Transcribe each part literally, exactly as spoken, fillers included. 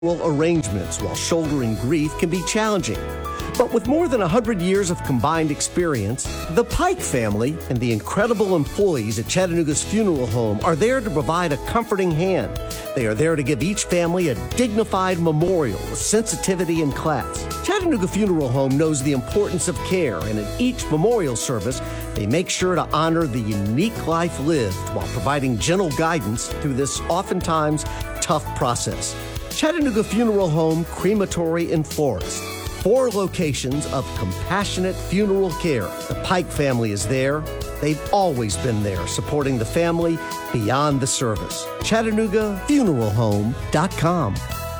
arrangements while shouldering grief can be challenging. But with more than one hundred years of combined experience, the Pike family and the incredible employees at Chattanooga's Funeral Home are there to provide a comforting hand. They are there to give each family a dignified memorial with sensitivity and class. Chattanooga Funeral Home knows the importance of care, and in each memorial service, they make sure to honor the unique life lived while providing gentle guidance through this oftentimes tough process. Chattanooga Funeral Home, Crematory, and Florist. Four locations of compassionate funeral care. The Pike family is there. They've always been there, supporting the family beyond the service. Chattanooga Funeral Home dot com.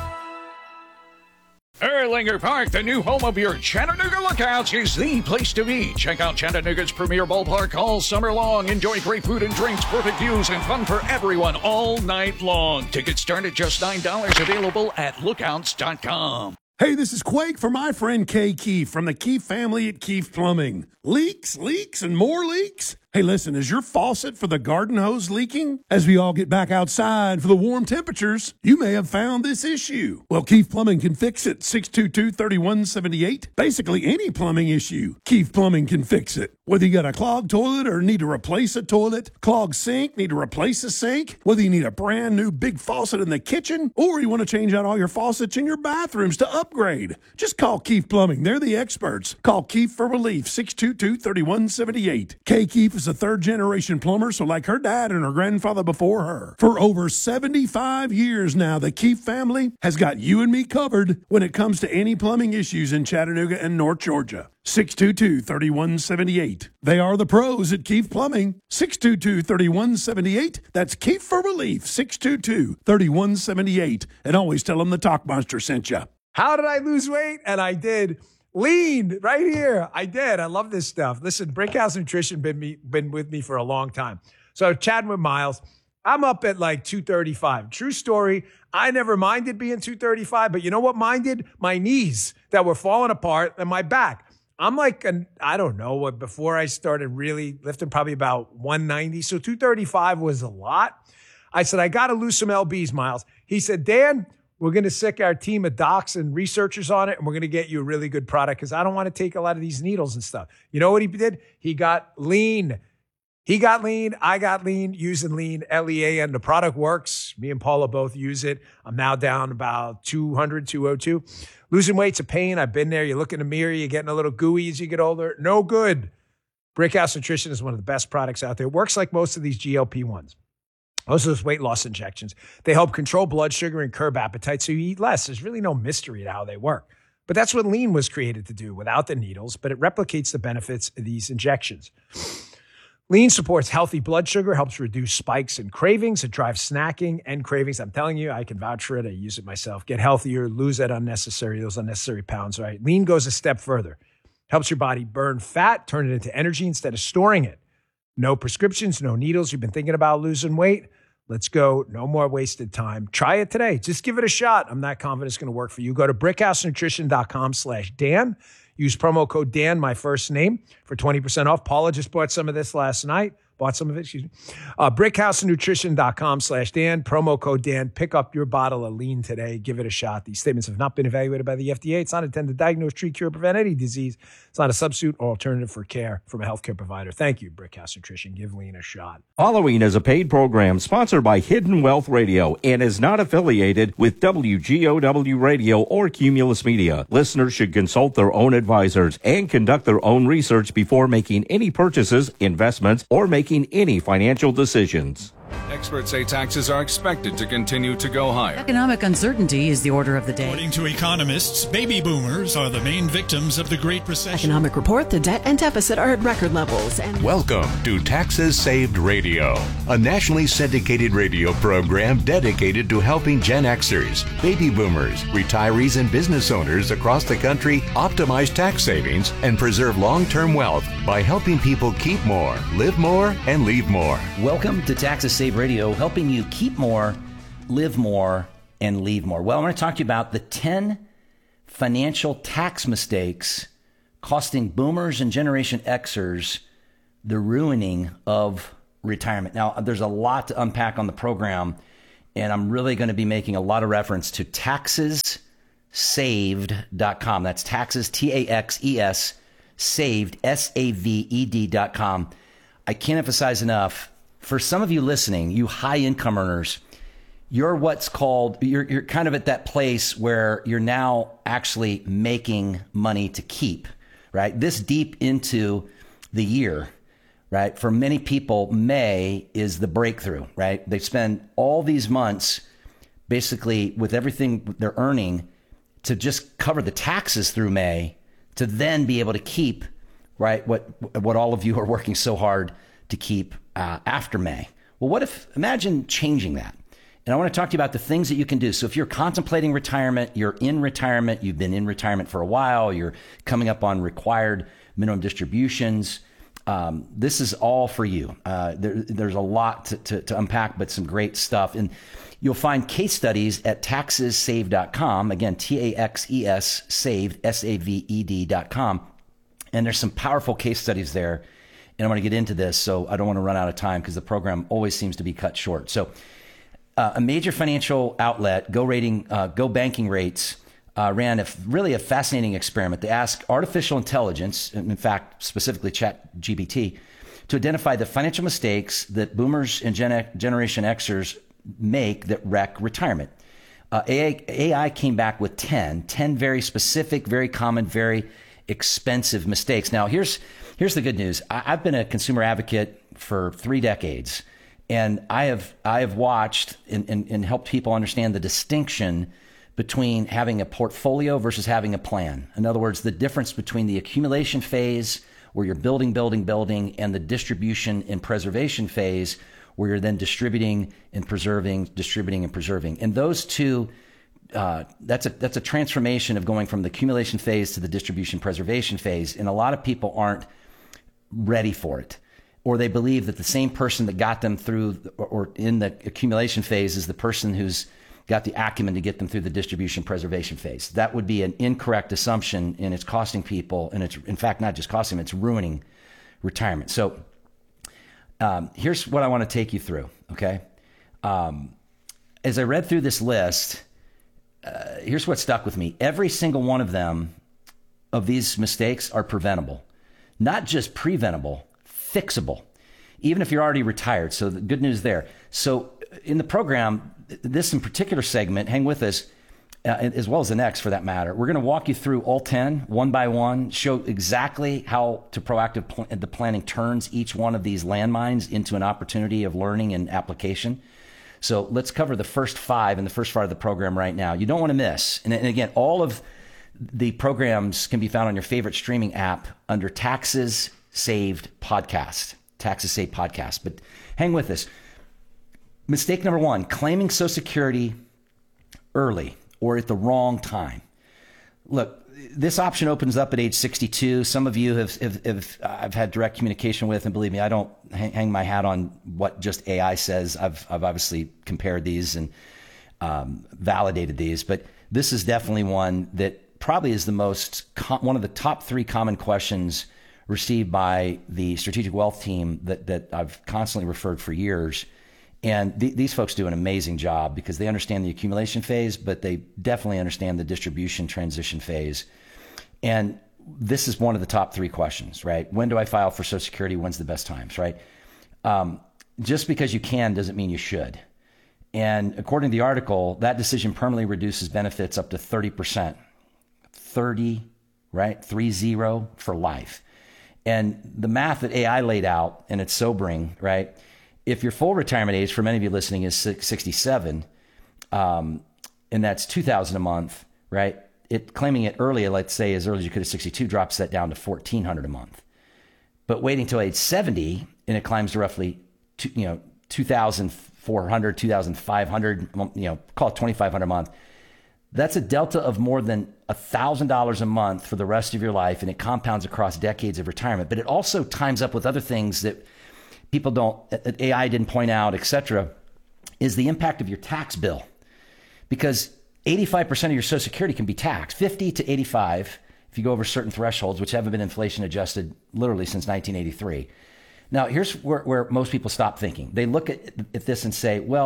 Erlanger Park, the new home of your Chattanooga Lookouts, is the place to be. Check out Chattanooga's premier ballpark all summer long. Enjoy great food and drinks, perfect views, and fun for everyone all night long. Tickets start at just nine dollars, available at lookouts dot com. Hey, this is Quake for my friend Kay Keefe from the Keefe family at Keefe Plumbing. Leaks, leaks, and more leaks? Hey, listen, is your faucet for the garden hose leaking? As we all get back outside for the warm temperatures, you may have found this issue. Well, Keefe Plumbing can fix it. six two two, three one seven eight. Basically, any plumbing issue, Keefe Plumbing can fix it. Whether you got a clogged toilet or need to replace a toilet, clogged sink, need to replace a sink, whether you need a brand new big faucet in the kitchen, or you want to change out all your faucets in your bathrooms to upgrade, just call Keefe Plumbing. They're the experts. Call Keefe for relief, six two two, three one seven eight. Kay Keefe is a third-generation plumber, so like her dad and her grandfather before her. For over seventy-five years now, the Keefe family has got you and me covered when it comes to any plumbing issues in Chattanooga and North Georgia. six two two, three one seven eight. They are the pros at Keefe Plumbing. six two two, three one seven eight. That's Keefe for relief, six two two, three one seven eight. And always tell them the Talk Monster sent you. How did I lose weight? And I did. Lean right here. I did. I love this stuff. Listen, Brickhouse Nutrition been me been with me for a long time. So chatting with Miles, I'm up at like two thirty-five. True story. I never minded being two thirty-five, but you know what minded? My knees that were falling apart and my back. I'm like, an, I don't know what, before I started really lifting, probably about one ninety. So two thirty-five was a lot. I said, I got to lose some L Bs, Miles. He said, Dan, we're going to sick our team of docs and researchers on it, and we're going to get you a really good product because I don't want to take a lot of these needles and stuff. You know what he did? He got lean. He got lean. I got lean using lean, L E A, and the product works. Me and Paula both use it. I'm now down about two hundred, two oh two. Losing weight's a pain. I've been there. You look in the mirror, you're getting a little gooey as you get older. No good. Brickhouse Nutrition is one of the best products out there. It works like most of these G L P ones. Most of those weight loss injections. They help control blood sugar and curb appetite so you eat less. There's really no mystery to how they work. But that's what lean was created to do without the needles, but it replicates the benefits of these injections. Lean supports healthy blood sugar, helps reduce spikes and cravings. It drives snacking and cravings. I'm telling you, I can vouch for it. I use it myself. Get healthier, lose that unnecessary, those unnecessary pounds, right? Lean goes a step further. Helps your body burn fat, turn it into energy instead of storing it. No prescriptions, no needles. You've been thinking about losing weight? Let's go. No more wasted time. Try it today. Just give it a shot. I'm not confident it's going to work for you. Go to brickhousenutrition.com slash Dan. Use promo code Dan, my first name, for twenty percent off. Paula just bought some of this last night. Bought some of it, excuse me. Uh, brickhousenutrition.com slash Dan. Promo code Dan. Pick up your bottle of lean today. Give it a shot. These statements have not been evaluated by the F D A. It's not intended to diagnose, treat, cure, prevent any disease. It's not a substitute or alternative for care from a healthcare provider. Thank you, Brickhouse Nutrition. Give lean a shot. Following is a paid program sponsored by Hidden Wealth Radio and is not affiliated with W G O W Radio or Cumulus Media. Listeners should consult their own advisors and conduct their own research before making any purchases, investments, or making any financial decisions. Experts say taxes are expected to continue to go higher. Economic uncertainty is the order of the day. According to economists, baby boomers are the main victims of the Great Recession. Economic report, the debt and deficit are at record levels. And welcome to Taxes Saved Radio, a nationally syndicated radio program dedicated to helping Gen Xers, baby boomers, retirees, and business owners across the country optimize tax savings and preserve long-term wealth by helping people keep more, live more, and leave more. Welcome to Taxes Saved Radio, helping you keep more, live more, and leave more. Well, I want to talk to you about the ten financial tax mistakes costing boomers and Generation Xers the ruining of retirement. Now, there's a lot to unpack on the program, And I'm really going to be making a lot of reference to taxes saved dot com. That's taxes, T A X E S, saved, S A V E D dot com. I can't emphasize enough, for some of you listening, you high income earners, you're what's called, you're, you're kind of at that place where you're now actually making money to keep, right? This deep into the year, right? For many people, May is the breakthrough, right? They spend all these months basically with everything they're earning to just cover the taxes through May, to then be able to keep, right, what what all of you are working so hard to keep uh, after May. Well, what if, imagine changing that? And I want to talk to you about the things that you can do. So if you're contemplating retirement, you're in retirement, you've been in retirement for a while, you're coming up on required minimum distributions, um, this is all for you. Uh, there, there's a lot to, to, to unpack, but some great stuff. And you'll find case studies at taxes saved dot com. Again, T A X E S, saved, S A V E D dot com. And there's some powerful case studies there. And I want to get into this, so I don't want to run out of time because the program always seems to be cut short. So uh, a major financial outlet, Go Rating, uh, Go Banking Rates, uh, ran a really a fascinating experiment. They asked artificial intelligence, in fact, specifically Chat G P T, to identify the financial mistakes that boomers and Gen- Generation Xers make that wreck retirement. Uh, A I came back with ten, ten very specific, very common, very expensive mistakes. Now, here's here's the good news. I, I've been a consumer advocate for three decades, and I have I have watched and, and, and helped people understand the distinction between having a portfolio versus having a plan. In other words, the difference between the accumulation phase, where you're building, building, building, and the distribution and preservation phase, where you're then distributing and preserving, distributing and preserving. And those two, uh, that's a that's a transformation of going from the accumulation phase to the distribution preservation phase. And a lot of people aren't ready for it, or they believe that the same person that got them through or, or in the accumulation phase is the person who's got the acumen to get them through the distribution preservation phase. That would be an incorrect assumption, and it's costing people, and it's in fact not just costing them, it's ruining retirement. So Um, here's what I want to take you through, okay? Um, as I read through this list, uh, here's what stuck with me. Every single one of them, of these mistakes, are preventable. Not just preventable, fixable, even if you're already retired. So the good news there. So in the program, this in particular segment, hang with us, Uh, as well as the next for that matter. We're going to walk you through all ten, one by one, show exactly how to proactive pl- the planning turns each one of these landmines into an opportunity of learning and application. So let's cover the first five in the first part of the program right now. You don't want to miss. And, and again, all of the programs can be found on your favorite streaming app under Taxes Saved Podcast. Taxes Saved Podcast. But hang with us. Mistake number one, claiming Social Security early or at the wrong time. Look, this option opens up at age sixty-two. Some of you have, have, have I've had direct communication with, and believe me, I don't hang, hang my hat on what just A I says. I've I've obviously compared these and um, validated these, but this is definitely one that probably is the most com- one of the top three common questions received by the Strategic Wealth team that that I've constantly referred for years. And th- these folks do an amazing job because they understand the accumulation phase, but they definitely understand the distribution transition phase. And this is one of the top three questions, right? When do I file for Social Security? When's the best times, right? Um, just because you can doesn't mean you should. And according to the article, that decision permanently reduces benefits up to thirty percent. thirty, right? Three zero for life. And the math that A I laid out, and it's sobering, right? If your full retirement age, for many of you listening, is sixty-seven, um, and that's two thousand dollars a month, right? It claiming it early, let's say as early as you could at sixty-two, drops that down to fourteen hundred dollars a month. But waiting till age seventy, and it climbs to roughly, two, you know, two thousand four hundred dollars, two thousand five hundred dollars, you know, call it twenty-five hundred dollars a month. That's a delta of more than one thousand dollars a month for the rest of your life, and it compounds across decades of retirement. But it also times up with other things that people don't, A I didn't point out, et cetera, is the impact of your tax bill. Because eighty-five percent of your Social Security can be taxed, fifty to eighty-five, if you go over certain thresholds, which haven't been inflation adjusted literally since nineteen eighty-three. Now, here's where, where most people stop thinking. They look at, at this and say, well,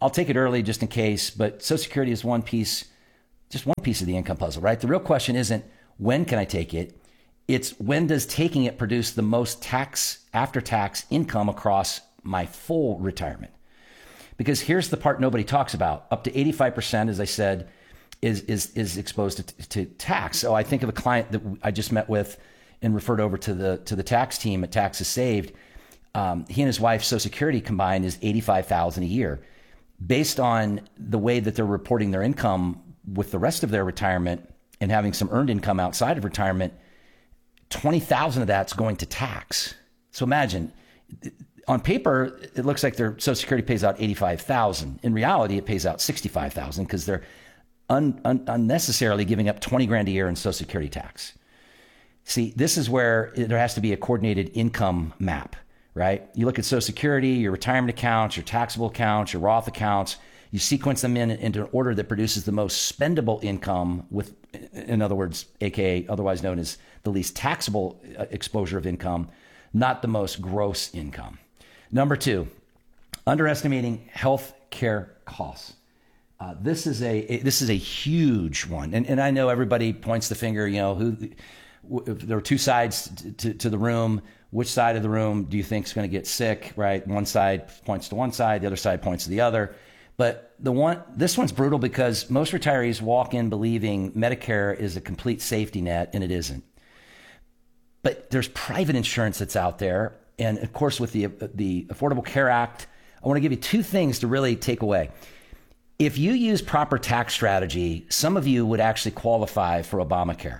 I'll take it early just in case, but Social Security is one piece, just one piece of the income puzzle, right? The real question isn't when can I take it? It's when does taking it produce the most tax, after-tax income across my full retirement? Because here's the part nobody talks about. Up to eighty-five percent, as I said, is is is exposed to, to tax. So I think of a client that I just met with and referred over to the to the tax team at Taxes Saved. Um, he and his wife, Social Security combined is eighty-five thousand dollars a year. Based on the way that they're reporting their income with the rest of their retirement and having some earned income outside of retirement, twenty thousand of that's going to tax. So imagine, on paper, it looks like their Social Security pays out eighty-five thousand. In reality, it pays out sixty-five thousand because they're un, un, unnecessarily giving up twenty grand a year in Social Security tax. See, this is where there has to be a coordinated income map, right? You look at Social Security, your retirement accounts, your taxable accounts, your Roth accounts, you sequence them in into an order that produces the most spendable income with, in other words, A K A otherwise known as the least taxable exposure of income, not the most gross income. Number two, underestimating health care costs. Uh, this is a this is a huge one, and and I know everybody points the finger. You know, who if there are two sides to, to, to the room. Which side of the room do you think is going to get sick? Right, one side points to one side, the other side points to the other. But the one this one's brutal because most retirees walk in believing Medicare is a complete safety net, and it isn't. But there's private insurance that's out there. And of course, with the the Affordable Care Act, I want to give you two things to really take away. If you use proper tax strategy, some of you would actually qualify for Obamacare.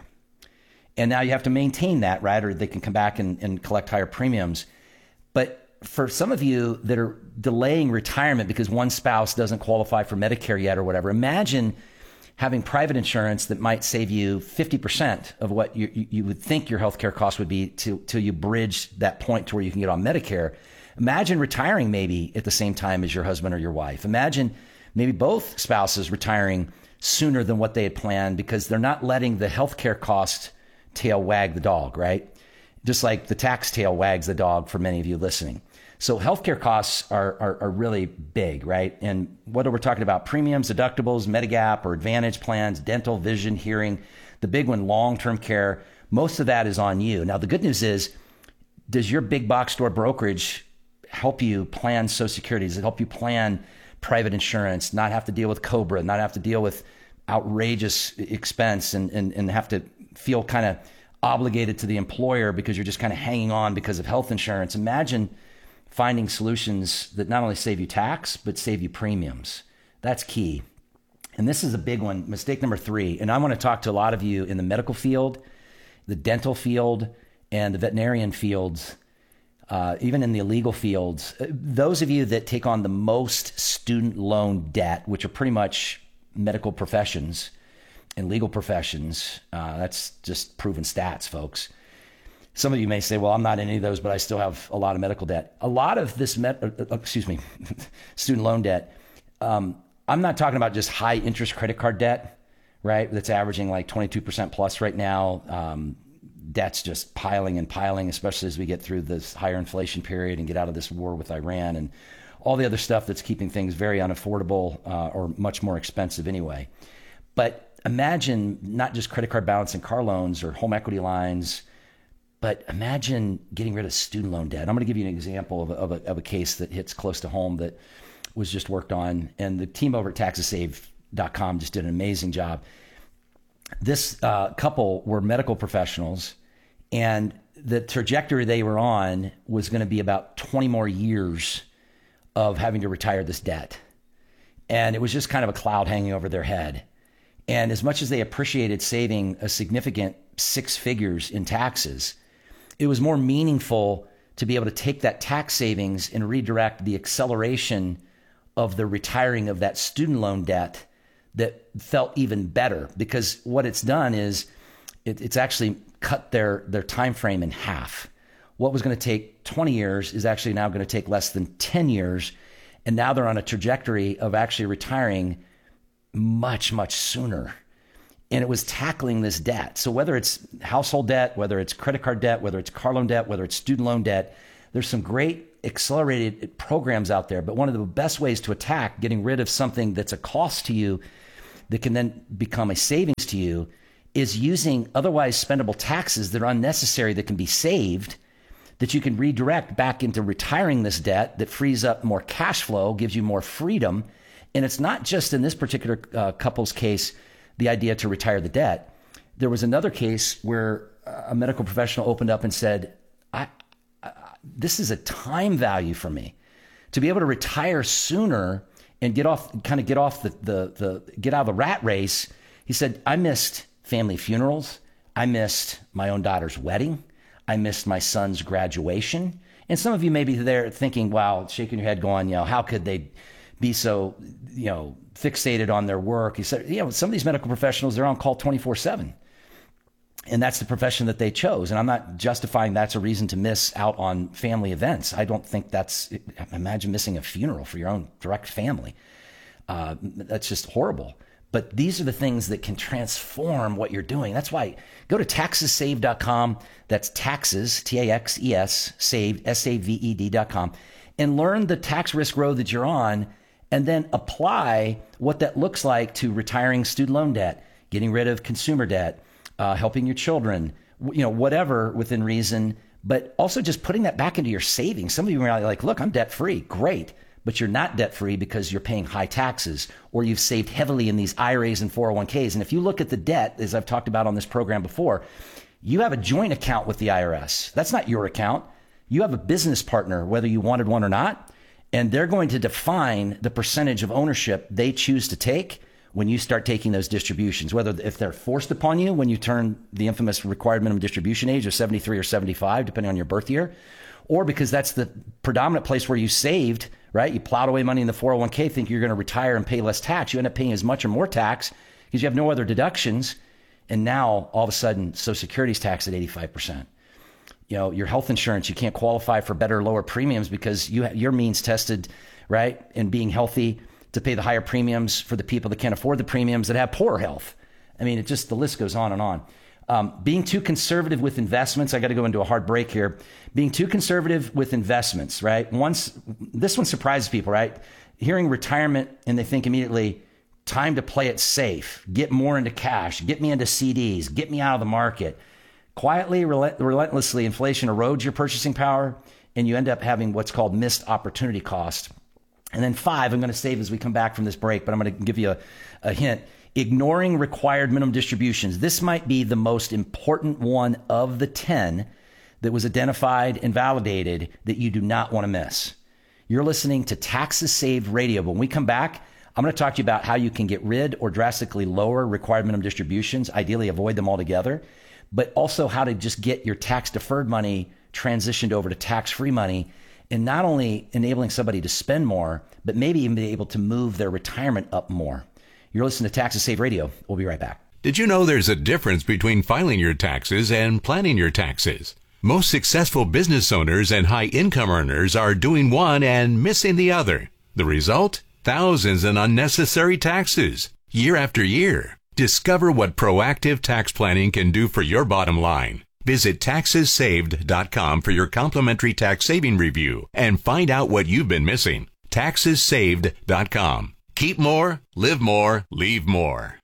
And now you have to maintain that, right? Or they can come back and, and collect higher premiums. But for some of you that are delaying retirement because one spouse doesn't qualify for Medicare yet or whatever, imagine having private insurance that might save you fifty percent of what you, you would think your healthcare costs would be till, till you bridge that point to where you can get on Medicare. Imagine retiring maybe at the same time as your husband or your wife. Imagine maybe both spouses retiring sooner than what they had planned because they're not letting the healthcare cost tail wag the dog, right? Just like the tax tail wags the dog for many of you listening. So healthcare costs are, are, are really big, right? And whether we're talking about premiums, deductibles, Medigap, or Advantage plans, dental, vision, hearing, the big one, long-term care, most of that is on you. Now, the good news is, does your big box store brokerage help you plan Social Security? Does it help you plan private insurance, not have to deal with COBRA, not have to deal with outrageous expense and, and, and have to feel kind of obligated to the employer because you're just kind of hanging on because of health insurance? Imagine finding solutions that not only save you tax, but save you premiums. That's key. And this is a big one, mistake number three. And I want to talk to a lot of you in the medical field, the dental field, and the veterinarian fields, uh, even in the illegal fields. Those of you that take on the most student loan debt, which are pretty much medical professions and legal professions, uh, that's just proven stats, folks. Some of you may say, well, I'm not in any of those, but I still have a lot of medical debt. A lot of this, med- uh, excuse me, student loan debt, um, I'm not talking about just high interest credit card debt, right? That's averaging like twenty-two percent plus right now. Um, debt's just piling and piling, especially as we get through this higher inflation period and get out of this war with Iran and all the other stuff that's keeping things very unaffordable uh, or much more expensive anyway. But imagine not just credit card balance and car loans or home equity lines, but imagine getting rid of student loan debt. I'm going to give you an example of a, of a, of a case that hits close to home that was just worked on. And the team over at taxes saved dot com just did an amazing job. This uh, couple were medical professionals, and the trajectory they were on was going to be about twenty more years of having to retire this debt. And it was just kind of a cloud hanging over their head. And as much as they appreciated saving a significant six figures in taxes, it was more meaningful to be able to take that tax savings and redirect the acceleration of the retiring of that student loan debt that felt even better, because what it's done is it, it's actually cut their, their time frame in half. What was going to take twenty years is actually now going to take less than ten years. And now they're on a trajectory of actually retiring much, much sooner. And it was tackling this debt. So whether it's household debt, whether it's credit card debt, whether it's car loan debt, whether it's student loan debt, there's some great accelerated programs out there, but one of the best ways to attack getting rid of something that's a cost to you that can then become a savings to you is using otherwise spendable taxes that are unnecessary that can be saved, that you can redirect back into retiring this debt that frees up more cash flow, gives you more freedom. And it's not just in this particular uh, couple's case, the idea to retire the debt. There was another case where a medical professional opened up and said, I, I, this is a time value for me to be able to retire sooner and get off, kind of get off the, the, the, get out of the rat race. He said, I missed family funerals. I missed my own daughter's wedding. I missed my son's graduation. And some of you may be there thinking, wow, shaking your head going, you know, how could they be so, you know, fixated on their work? He said, you know, some of these medical professionals, they're on call twenty-four seven. And that's the profession that they chose. And I'm not justifying that's a reason to miss out on family events. I don't think that's, imagine missing a funeral for your own direct family. Uh, that's just horrible. But these are the things that can transform what you're doing. That's why go to taxes saved dot com. That's taxes, T A X E S, saved, S A V E D dot com, and learn the tax risk road that you're on, and then apply what that looks like to retiring student loan debt, getting rid of consumer debt, uh, helping your children, you know, whatever within reason, but also just putting that back into your savings. Some of you are like, look, I'm debt free. Great. But you're not debt free because you're paying high taxes, or you've saved heavily in these I R As and four oh one k's. And if you look at the debt, as I've talked about on this program before, you have a joint account with the I R S. That's not your account. You have a business partner, whether you wanted one or not, and they're going to define the percentage of ownership they choose to take when you start taking those distributions, whether if they're forced upon you when you turn the infamous required minimum distribution age of seventy-three or seventy-five, depending on your birth year, or because that's the predominant place where you saved, right? You plowed away money in the four oh one k, think you're going to retire and pay less tax. You end up paying as much or more tax because you have no other deductions. And now all of a sudden, Social Security's taxed at eighty-five percent. You know, your health insurance, you can't qualify for better or lower premiums because you your means tested, right? And being healthy to pay the higher premiums for the people that can't afford the premiums that have poor health. I mean, it just, the list goes on and on. Um, being too conservative with investments. I got to go into a hard break here. Being too conservative with investments, right? Once, this one surprises people, right? Hearing retirement and they think immediately, time to play it safe, get more into cash, get me into C Ds, get me out of the market. Quietly, relent- relentlessly, inflation erodes your purchasing power and you end up having what's called missed opportunity cost. And then five, I'm going to save as we come back from this break, but I'm going to give you a, a hint. Ignoring required minimum distributions. This might be the most important one of the ten that was identified and validated that you do not want to miss. You're listening to Taxes Saved Radio. When we come back, I'm going to talk to you about how you can get rid or drastically lower required minimum distributions, ideally avoid them altogether, but also how to just get your tax deferred money transitioned over to tax-free money, and not only enabling somebody to spend more, but maybe even be able to move their retirement up more. You're listening to Taxes Saved Radio. We'll be right back. Did you know there's a difference between filing your taxes and planning your taxes? Most successful business owners and high-income earners are doing one and missing the other. The result? Thousands in unnecessary taxes, year after year. Discover what proactive tax planning can do for your bottom line. Visit taxes saved dot com for your complimentary tax saving review and find out what you've been missing. taxes saved dot com. Keep more, live more, leave more.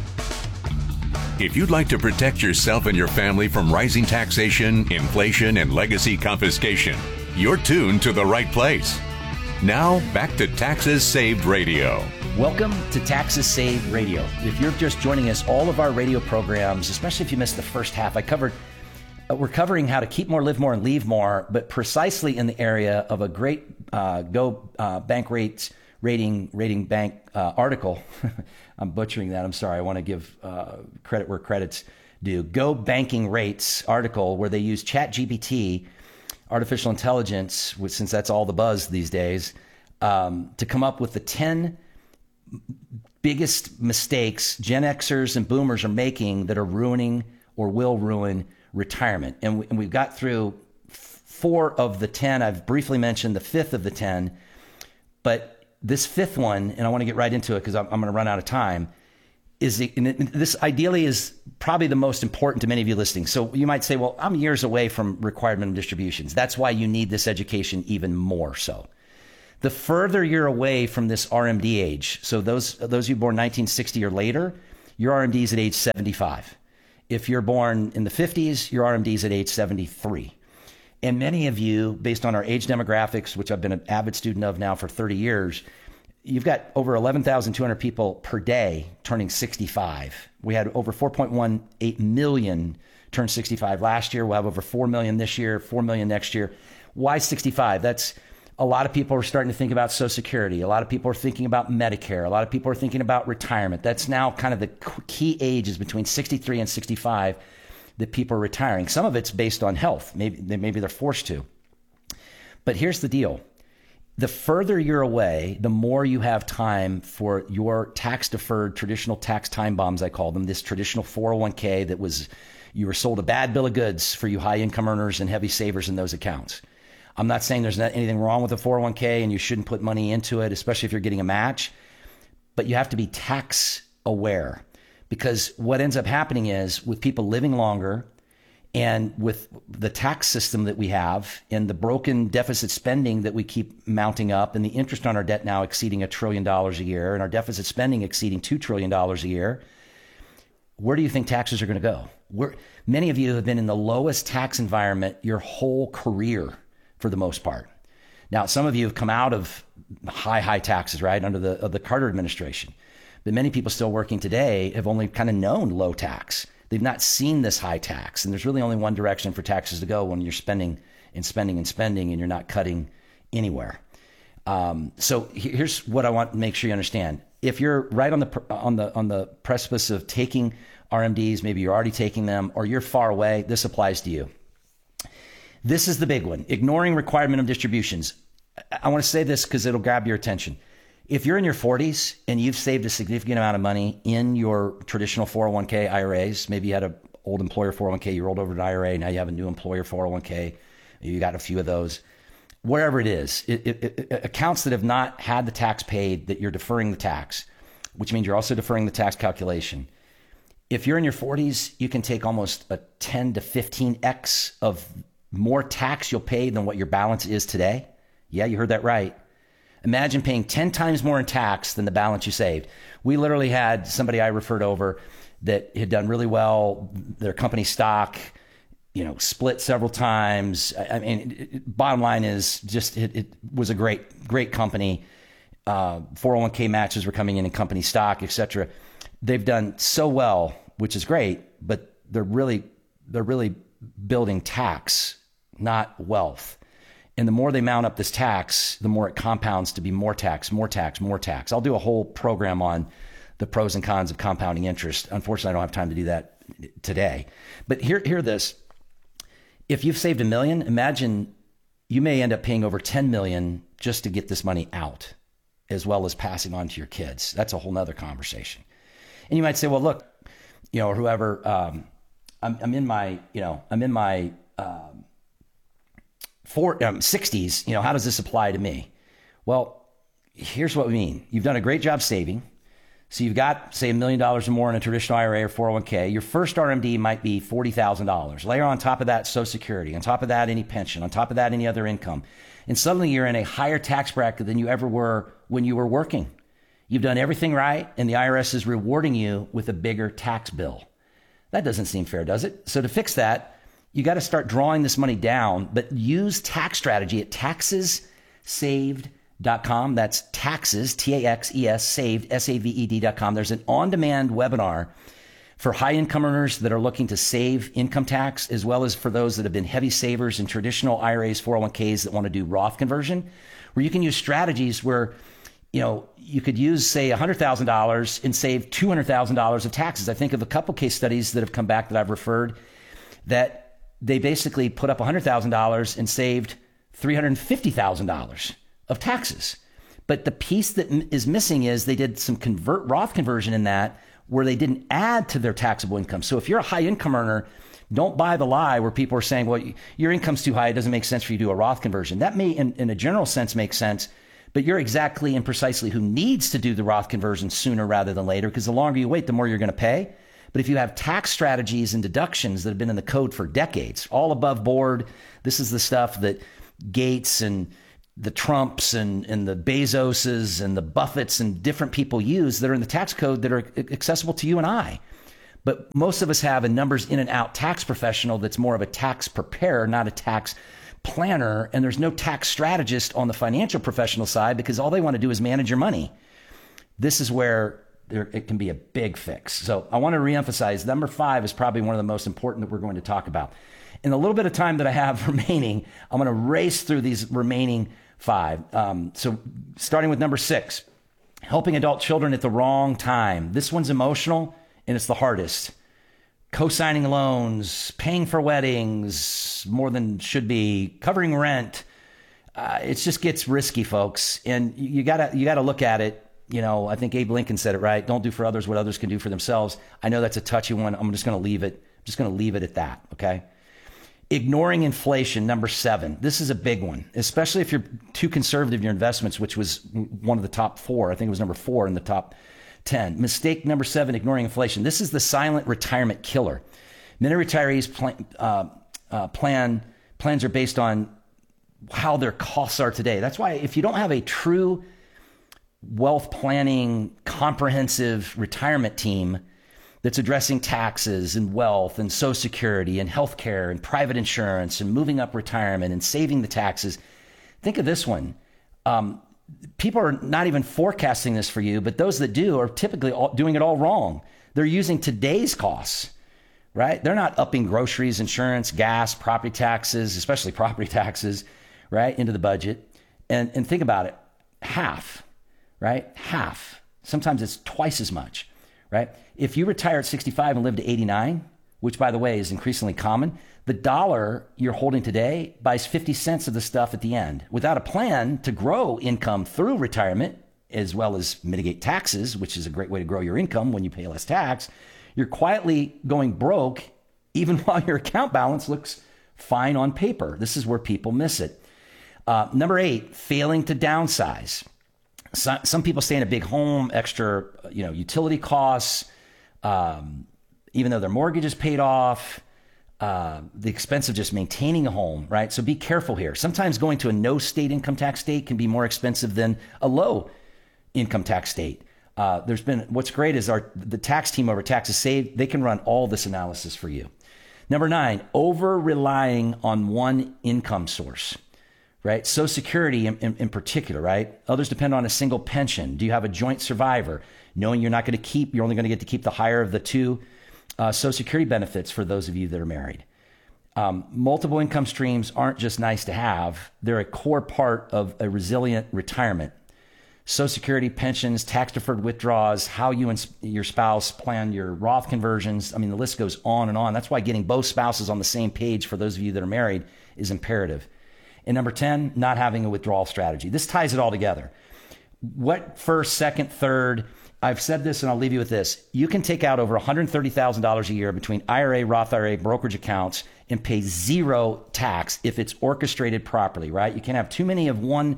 If you'd like to protect yourself and your family from rising taxation, inflation, and legacy confiscation, you're tuned to the right place. Now, back to Taxes Saved Radio. Welcome to Taxes Saved Radio. If you're just joining us, all of our radio programs, especially if you missed the first half, I covered, uh, we're covering how to keep more, live more, and leave more, but precisely in the area of a great uh, Go uh, Bank Rates Rating Rating Bank uh, article. I'm butchering that. I'm sorry. I want to give uh, credit where credit's due. Go Banking Rates article where they use ChatGPT, artificial intelligence, which, since that's all the buzz these days, um, to come up with the ten biggest mistakes Gen Xers and Boomers are making that are ruining or will ruin retirement. And, we, and we've got through four of the ten. I've briefly mentioned the fifth of the ten, but this fifth one, and I want to get right into it because I'm, I'm going to run out of time, is the, and it, this ideally is probably the most important to many of you listening. So you might say, well, I'm years away from required minimum distributions. That's why you need this education even more so. The further you're away from this R M D age, so those those of you born nineteen sixty or later, your R M D is at age seventy-five. If you're born in the fifties, your R M D is at age seventy-three. And many of you, based on our age demographics, which I've been an avid student of now for thirty years, you've got over eleven thousand two hundred people per day turning sixty-five. We had over four point one eight million turn sixty-five last year. We'll have over four million this year, four million next year. Why sixty-five? That's a lot of people are starting to think about Social Security. A lot of people are thinking about Medicare. A lot of people are thinking about retirement. That's now kind of the key ages between sixty-three and sixty-five that people are retiring. Some of it's based on health. Maybe, maybe they're forced to. But here's the deal. The further you're away, the more you have time for your tax-deferred traditional tax time bombs, I call them, this traditional four oh one k that was, you were sold a bad bill of goods for you high-income earners and heavy savers in those accounts. I'm not saying there's not anything wrong with a four oh one k and you shouldn't put money into it, especially if you're getting a match, but you have to be tax aware, because what ends up happening is with people living longer and with the tax system that we have and the broken deficit spending that we keep mounting up and the interest on our debt now exceeding a trillion dollars a year and our deficit spending exceeding two trillion dollars a year, where do you think taxes are going to go? We're, many of you have been in the lowest tax environment your whole career for the most part. Now, some of you have come out of high, high taxes, right, under the, of the Carter administration. But many people still working today have only kind of known low tax. They've not seen this high tax. And there's really only one direction for taxes to go when you're spending and spending and spending and you're not cutting anywhere. Um, so here's what I want to make sure you understand. If you're right on the on the on the precipice of taking R M Ds, maybe you're already taking them, or you're far away, this applies to you. This is the big one, ignoring required minimum distributions. I want to say this because it'll grab your attention. If you're in your forties and you've saved a significant amount of money in your traditional four oh one k I R As, maybe you had an old employer four oh one k, you rolled over to an I R A, now you have a new employer four oh one k, you got a few of those, wherever it is, it, it, it, accounts that have not had the tax paid, that you're deferring the tax, which means you're also deferring the tax calculation. If you're in your forties, you can take almost a ten to fifteen x of more tax you'll pay than what your balance is today. Yeah, you heard that right. Imagine paying ten times more in tax than the balance you saved. We literally had somebody I referred over that had done really well. Their company stock, you know, split several times. I mean, it, it, bottom line is just it, it was a great, great company. Uh, four oh one k matches were coming in in company stock, et cetera. They've done so well, which is great, but they're really, they're really building tax, not wealth. And the more they mount up this tax, the more it compounds to be more tax, more tax, more tax. I'll do a whole program on the pros and cons of compounding interest. Unfortunately, I don't have time to do that today. But hear, hear this. If you've saved a million, imagine you may end up paying over ten million just to get this money out, as well as passing on to your kids. That's a whole nother conversation. And you might say, well, look, you know, or whoever, um, I'm, I'm in my, you know, I'm in my, um, For, um, sixties, you know, how does this apply to me? Well, here's what we mean. You've done a great job saving. So you've got, say, a million dollars or more in a traditional I R A or four oh one k. Your first R M D might be forty thousand dollars. Layer on top of that Social Security. On top of that, any pension. On top of that, any other income. And suddenly you're in a higher tax bracket than you ever were when you were working. You've done everything right, and the I R S is rewarding you with a bigger tax bill. That doesn't seem fair, does it? So to fix that, you got to start drawing this money down, but use tax strategy at taxes saved dot com. That's taxes, T A X E S, saved, S A V E D dot com. There's an on-demand webinar for high income earners that are looking to save income tax, as well as for those that have been heavy savers in traditional I R As, four oh one k's that want to do Roth conversion, where you can use strategies where, you know, you could use, say, one hundred thousand dollars and save two hundred thousand dollars of taxes. I think of a couple case studies that have come back that I've referred that they basically put up one hundred thousand dollars and saved three hundred fifty thousand dollars of taxes. But the piece that m- is missing is they did some convert Roth conversion in that where they didn't add to their taxable income. So if you're a high income earner, don't buy the lie where people are saying, well, your income's too high. It doesn't make sense for you to do a Roth conversion. That may, in, in a general sense, make sense, but you're exactly and precisely who needs to do the Roth conversion sooner rather than later, because the longer you wait, the more you're going to pay. But if you have tax strategies and deductions that have been in the code for decades, all above board, this is the stuff that Gates and the Trumps and, and the Bezoses and the Buffetts and different people use that are in the tax code that are accessible to you and I. But most of us have a numbers in and out tax professional that's more of a tax preparer, not a tax planner. And there's no tax strategist on the financial professional side because all they want to do is manage your money. This is where there, it can be a big fix. So I want to reemphasize number five is probably one of the most important that we're going to talk about. In the little bit of time that I have remaining, I'm going to race through these remaining five. Um, so starting with number six, helping adult children at the wrong time. This one's emotional and it's the hardest. Co-signing loans, paying for weddings more than should be, covering rent. Uh, it just gets risky, folks. And you gotta, you gotta look at it. You know, I think Abe Lincoln said it right. Don't do for others what others can do for themselves. I know that's a touchy one. I'm just going to leave it. I'm just going to leave it at that. Okay. Ignoring inflation, number seven. This is a big one, especially if you're too conservative in your investments, which was one of the top four. I think it was number four in the top ten. Mistake number seven, ignoring inflation. This is the silent retirement killer. Many retirees plan, uh, uh, plan plans are based on how their costs are today. That's why if you don't have a true wealth planning, comprehensive retirement team that's addressing taxes and wealth and Social Security and healthcare and private insurance and moving up retirement and saving the taxes. Think of this one. Um, people are not even forecasting this for you, but those that do are typically all, doing it all wrong. They're using today's costs, right? They're not upping groceries, insurance, gas, property taxes, especially property taxes, right, into the budget. And, and think about it, half, right? Half. Sometimes it's twice as much, right? If you retire at sixty-five and live to eighty-nine, which by the way is increasingly common, the dollar you're holding today buys fifty cents of the stuff at the end. Without a plan to grow income through retirement, as well as mitigate taxes, which is a great way to grow your income when you pay less tax, you're quietly going broke even while your account balance looks fine on paper. This is where people miss it. Uh, number eight, failing to downsize. So, some people stay in a big home, extra, you know, utility costs, um, even though their mortgage is paid off, uh, the expense of just maintaining a home, right? So be careful here. Sometimes going to a no state income tax state can be more expensive than a low income tax state. Uh, there's been, what's great is our the tax team over Taxes Saved, they can run all this analysis for you. Number nine, over relying on one income source. Right? Social Security in, in, in particular, right? Others depend on a single pension. Do you have a joint survivor? Knowing you're not going to keep, you're only going to get to keep the higher of the two uh, Social Security benefits for those of you that are married. Um, multiple income streams aren't just nice to have. They're a core part of a resilient retirement. Social Security, pensions, tax-deferred withdrawals, how you and your spouse plan your Roth conversions. I mean, the list goes on and on. That's why getting both spouses on the same page for those of you that are married is imperative. And number ten, not having a withdrawal strategy. This ties it all together. What first, second, third? I've said this and I'll leave you with this. You can take out over one hundred thirty thousand dollars a year between I R A, Roth I R A, brokerage accounts and pay zero tax if it's orchestrated properly, right? You can't have too many of one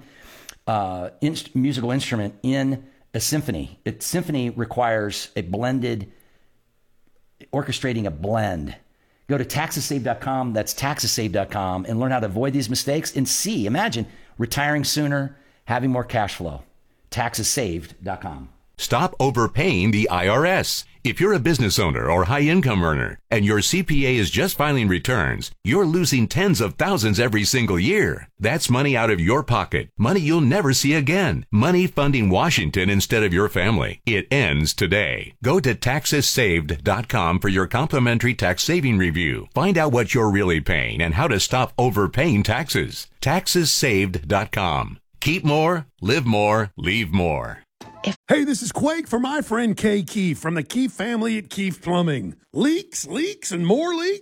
uh, in- musical instrument in a symphony. A symphony requires a blended, orchestrating a blend. Go to taxes saved dot com, that's taxes saved dot com, and learn how to avoid these mistakes and see, imagine, retiring sooner, having more cash flow. taxes saved dot com. Stop overpaying the I R S. If you're a business owner or high-income earner and your C P A is just filing returns, you're losing tens of thousands every single year. That's money out of your pocket, money you'll never see again, money funding Washington instead of your family. It ends today. Go to taxes saved dot com for your complimentary tax saving review. Find out what you're really paying and how to stop overpaying taxes. taxes saved dot com. Keep more, live more, leave more. Hey, this is Quake for my friend Kay Keefe from the Keefe family at Keefe Plumbing. Leaks, leaks, and more leaks?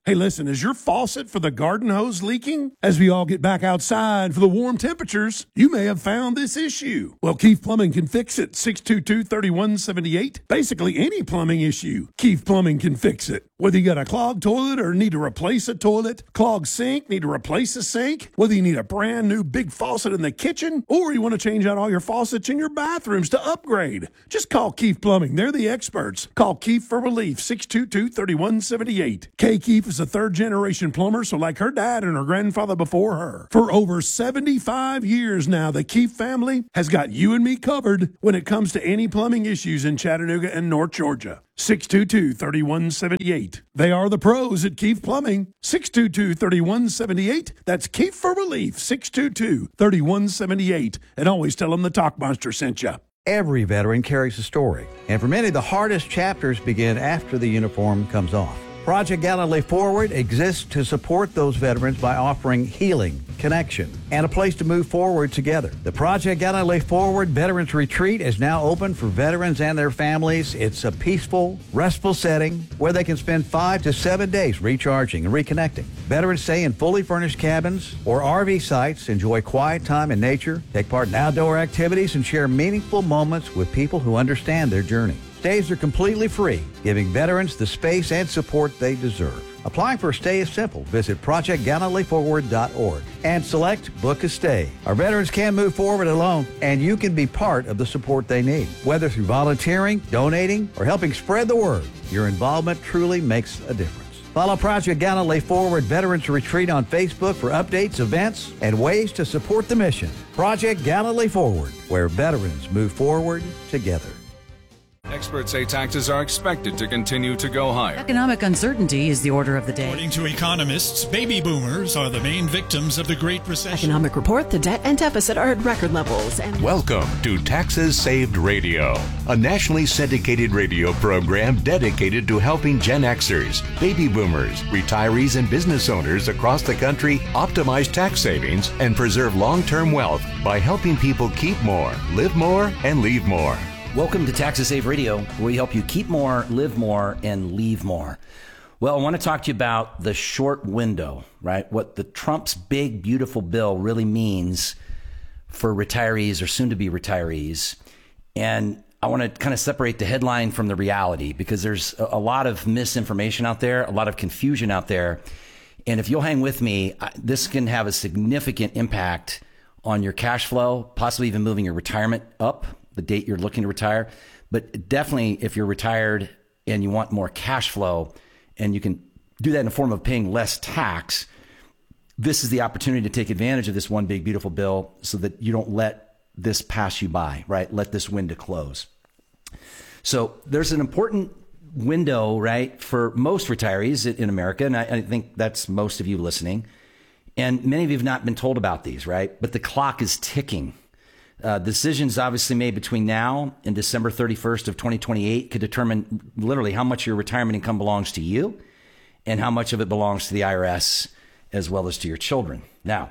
Hey, listen, is your faucet for the garden hose leaking? As we all get back outside for the warm temperatures, you may have found this issue. Well, Keith Plumbing can fix it. six two two, three one seven eight. Basically, any plumbing issue, Keith Plumbing can fix it. Whether you got a clogged toilet or need to replace a toilet, clogged sink, need to replace a sink, whether you need a brand new big faucet in the kitchen, or you want to change out all your faucets in your bathrooms to upgrade, just call Keith Plumbing. They're the experts. Call Keith for relief, six two two, three one seven eight. Kay Keith is a third-generation plumber, so like her dad and her grandfather before her. For over seventy-five years now, the Keith family has got you and me covered when it comes to any plumbing issues in Chattanooga and North Georgia. six two two, three one seven eight. They are the pros at Keith Plumbing. six two two, three one seven eight. That's Keith for relief, six two two, three one seven eight. And always tell them the Talk Monster sent you. Every veteran carries a story, and for many, the hardest chapters begin after the uniform comes off. Project Gallantly Forward exists to support those veterans by offering healing, connection, and a place to move forward together. The Project Gallantly Forward Veterans Retreat is now open for veterans and their families. It's a peaceful, restful setting where they can spend five to seven days recharging and reconnecting. Veterans stay in fully furnished cabins or R V sites, enjoy quiet time in nature, take part in outdoor activities, and share meaningful moments with people who understand their journey. Stays are completely free, giving veterans the space and support they deserve. Applying for a stay is simple. Visit project gallantly forward dot org and select Book a Stay. Our veterans can move forward alone, and you can be part of the support they need. Whether through volunteering, donating, or helping spread the word, your involvement truly makes a difference. Follow Project Gallantly Forward Veterans Retreat on Facebook for updates, events, and ways to support the mission. Project Gallantly Forward, where veterans move forward together. Experts say taxes are expected to continue to go higher. Economic uncertainty is the order of the day. According to economists, baby boomers are the main victims of the Great Recession. Economic report, the debt and deficit are at record levels. And welcome to Taxes Saved Radio, a nationally syndicated radio program dedicated to helping Gen Xers, baby boomers, retirees, and business owners across the country optimize tax savings and preserve long-term wealth by helping people keep more, live more, and leave more. Welcome to Taxes Save Radio, where we help you keep more, live more, and leave more. Well, I want to talk to you about the short window, right? What the Trump's big, beautiful bill really means for retirees or soon-to-be retirees. And I want to kind of separate the headline from the reality, because there's a lot of misinformation out there, a lot of confusion out there. And if you'll hang with me, this can have a significant impact on your cash flow, possibly even moving your retirement up, the date you're looking to retire. But definitely if you're retired and you want more cash flow and you can do that in the form of paying less tax, this is the opportunity to take advantage of this one big, beautiful bill so that you don't let this pass you by, right? Let this window close. So there's an important window, right, for most retirees in America. And I, I think that's most of you listening. And many of you have not been told about these, right? But the clock is ticking. Uh, decisions obviously made between now and December thirty-first of twenty twenty-eight could determine literally how much your retirement income belongs to you and how much of it belongs to the I R S as well as to your children. Now,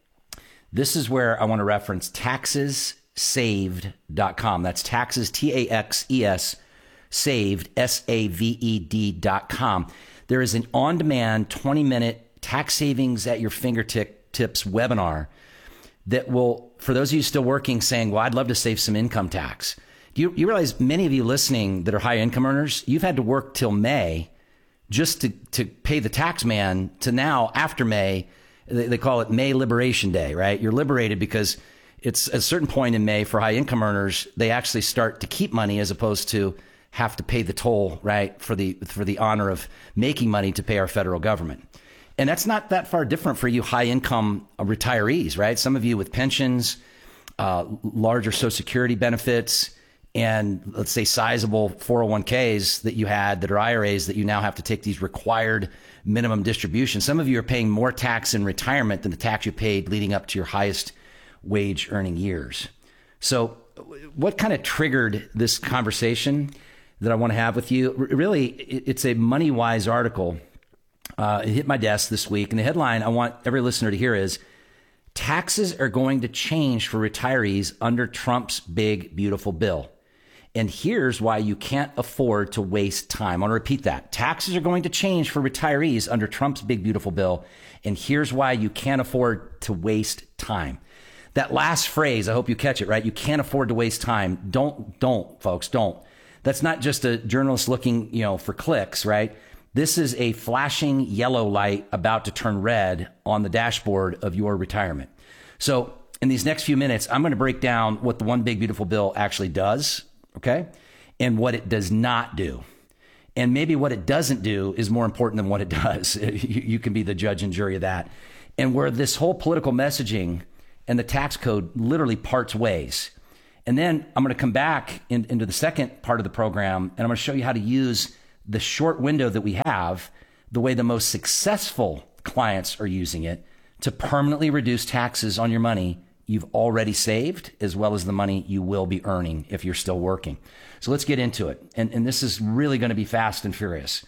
this is where I want to reference taxes saved dot com. That's taxes, T A X E S, saved, S A V E D dot com. There is an on-demand twenty-minute tax savings at your fingertips webinar that will, for those of you still working, saying, well, I'd love to save some income tax. Do you, you realize many of you listening that are high income earners, you've had to work till May just to, to pay the tax man to now after May, they, they call it May Liberation Day, right? You're liberated because it's at a certain point in May for high income earners, they actually start to keep money as opposed to have to pay the toll, right? For the, for the honor of making money to pay our federal government. And that's not that far different for you high income retirees, right? Some of you with pensions, uh, larger Social Security benefits, and let's say sizable four oh one k's that you had that are I R As that you now have to take these required minimum distributions. Some of you are paying more tax in retirement than the tax you paid leading up to your highest wage earning years. So what kind of triggered this conversation that I want to have with you? Really, it's a MoneyWise article. Uh, it hit my desk this week, and the headline I want every listener to hear is, taxes are going to change for retirees under Trump's big, beautiful bill. And here's why you can't afford to waste time. I want to repeat that. Taxes are going to change for retirees under Trump's big, beautiful bill. And here's why you can't afford to waste time. That last phrase, I hope you catch it, right? You can't afford to waste time. Don't, don't, folks, don't. That's not just a journalist looking, you know, for clicks, right? This is a flashing yellow light about to turn red on the dashboard of your retirement. So in these next few minutes, I'm going to break down what the One Big Beautiful Bill actually does, okay? And what it does not do. And maybe what it doesn't do is more important than what it does. You can be the judge and jury of that. And where this whole political messaging and the tax code literally parts ways. And then I'm going to come back in, into the second part of the program, and I'm going to show you how to use the short window that we have, the way the most successful clients are using it to permanently reduce taxes on your money you've already saved, as well as the money you will be earning if you're still working. So let's get into it. And, and this is really going to be fast and furious.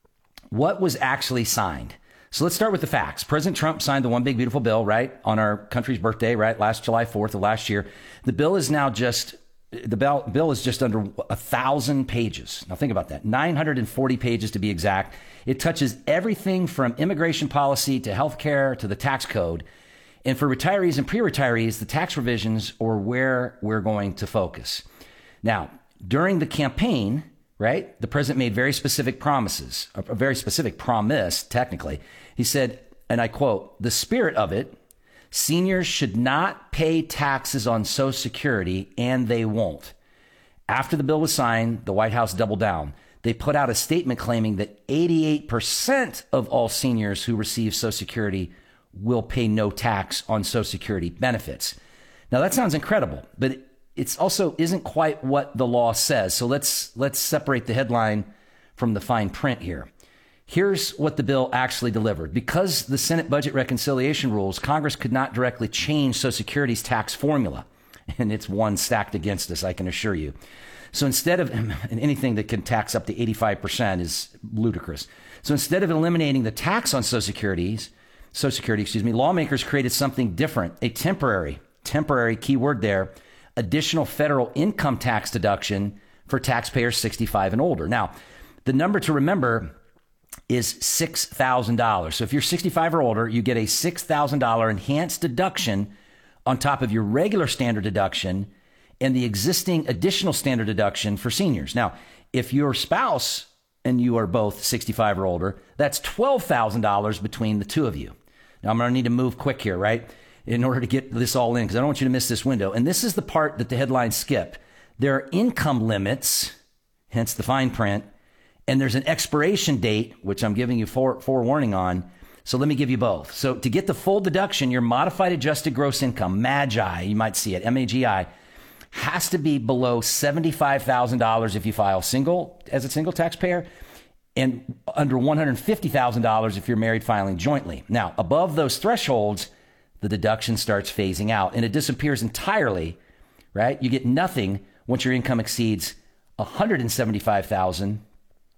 What was actually signed? So let's start with the facts. President Trump signed the One Big Beautiful Bill, right, on our country's birthday, right, last July fourth of last year. The bill is now just The bill, bill is just under a thousand pages. Now think about that. nine hundred forty pages to be exact. It touches everything from immigration policy to healthcare to the tax code. And for retirees and pre-retirees, the tax revisions are where we're going to focus. Now, during the campaign, right, the president made very specific promises, a very specific promise, technically. He said, and I quote, "The spirit of it, seniors should not pay taxes on Social Security, and they won't." After the bill was signed, the White House doubled down. They put out a statement claiming that eighty-eight percent of all seniors who receive Social Security will pay no tax on Social Security benefits. Now that sounds incredible, but it's also isn't quite what the law says. So let's let's separate the headline from the fine print here. Here's what the bill actually delivered. Because the Senate budget reconciliation rules, Congress could not directly change Social Security's tax formula. And it's one stacked against us, I can assure you. So instead of, and anything that can tax up to eighty-five percent is ludicrous. So instead of eliminating the tax on Social Security's, Social Security, excuse me, lawmakers created something different, a temporary, temporary key word there, additional federal income tax deduction for taxpayers sixty-five and older. Now, the number to remember is six thousand dollars. So if you're sixty-five or older, you get a six thousand dollars enhanced deduction on top of your regular standard deduction and the existing additional standard deduction for seniors. Now, if your spouse and you are both sixty-five or older, that's twelve thousand dollars between the two of you. Now, I'm going to need to move quick here, right, in order to get this all in, because I don't want you to miss this window. And this is the part that the headlines skip. There are income limits, hence the fine print, and there's an expiration date, which I'm giving you fore, forewarning on. So let me give you both. So to get the full deduction, your modified adjusted gross income, MAGI, you might see it, M A G I, has to be below seventy-five thousand dollars if you file single as a single taxpayer, and under one hundred fifty thousand dollars if you're married filing jointly. Now, above those thresholds, the deduction starts phasing out and it disappears entirely, right? You get nothing once your income exceeds one hundred seventy-five thousand dollars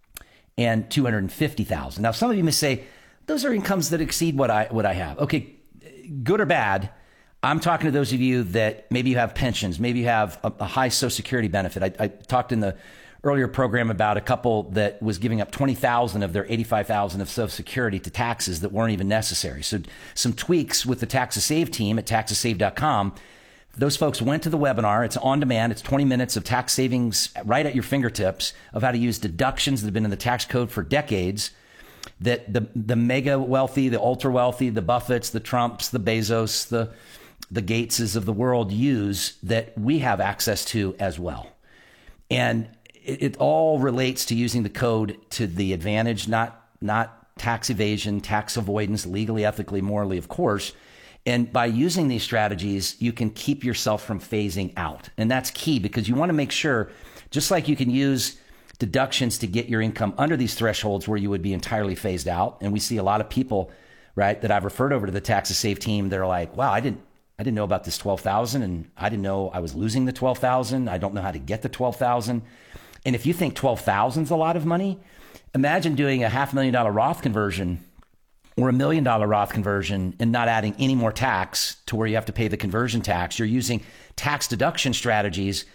and two hundred fifty thousand dollars. Now, some of you may say, those are incomes that exceed what I what I have. Okay, good or bad, I'm talking to those of you that maybe you have pensions, maybe you have a, a high Social Security benefit. I, I talked in the earlier program about a couple that was giving up twenty thousand dollars of their eighty-five thousand dollars of Social Security to taxes that weren't even necessary. So some tweaks with the Taxes Save team at taxes save dot com. Those folks went to the webinar. It's on demand. It's twenty minutes of tax savings right at your fingertips of how to use deductions that have been in the tax code for decades that the, the mega wealthy, the ultra wealthy, the Buffetts, the Trumps, the Bezos, the, the Gateses of the world use that we have access to as well. And it, it all relates to using the code to the advantage, not, not tax evasion, tax avoidance, legally, ethically, morally, of course. And by using these strategies, you can keep yourself from phasing out. And that's key because you want to make sure, just like you can use deductions to get your income under these thresholds where you would be entirely phased out. And we see a lot of people, right, that I've referred over to the Taxes Save team. They're like, wow, I didn't, I didn't know about this twelve thousand and I didn't know I was losing the twelve thousand. I don't know how to get the twelve thousand. And if you think twelve thousand is a lot of money, imagine doing a half million dollar Roth conversion or a million dollar Roth conversion and not adding any more tax to where you have to pay the conversion tax. You're using tax deduction strategies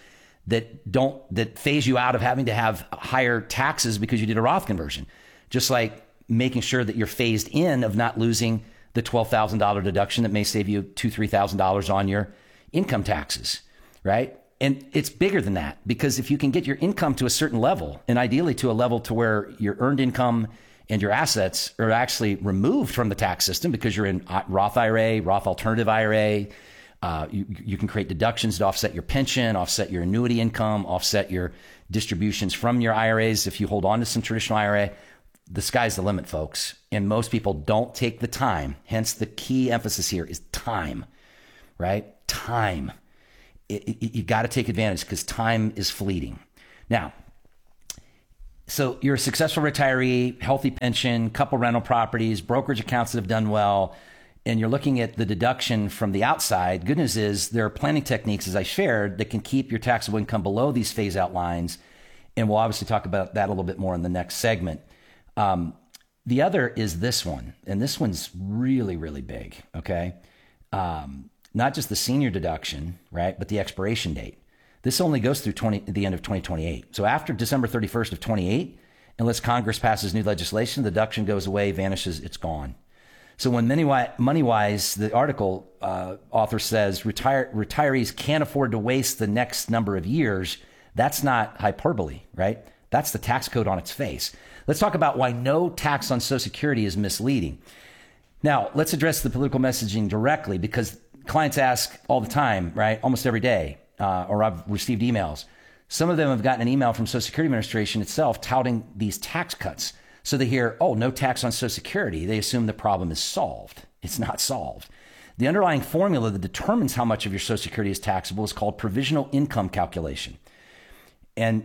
that don't that phase you out of having to have higher taxes because you did a Roth conversion. Just like making sure that you're phased in of not losing the twelve thousand dollars deduction that may save you two thousand dollars, three thousand dollars on your income taxes, right? And it's bigger than that, because if you can get your income to a certain level, and ideally to a level to where your earned income and your assets are actually removed from the tax system because you're in Roth I R A, Roth Alternative I R A, uh, you, you can create deductions to offset your pension, offset your annuity income, offset your distributions from your I R As if you hold on to some traditional I R A. The sky's the limit, folks. And most people don't take the time. Hence, the key emphasis here is time, right? Time. It, it, you got to take advantage because time is fleeting. Now, so you're a successful retiree, healthy pension, couple rental properties, brokerage accounts that have done well, and you're looking at the deduction from the outside. Good news is there are planning techniques, as I shared, that can keep your taxable income below these phase out lines. And we'll obviously talk about that a little bit more in the next segment. Um, the other is this one, and this one's really, really big, okay? Um, not just the senior deduction, right, but the expiration date. This only goes through twenty, the end of twenty twenty-eight. So after December thirty-first of twenty-eight, unless Congress passes new legislation, the deduction goes away, vanishes, it's gone. So when MoneyWise, the article uh, author says retire, retirees can't afford to waste the next number of years, that's not hyperbole, right? That's the tax code on its face. Let's talk about why no tax on Social Security is misleading. Now, let's address the political messaging directly, because clients ask all the time, right? Almost every day, uh, or I've received emails. Some of them have gotten an email from Social Security Administration itself touting these tax cuts. So they hear, oh, no tax on Social Security. They assume the problem is solved. It's not solved. The underlying formula that determines how much of your Social Security is taxable is called provisional income calculation. And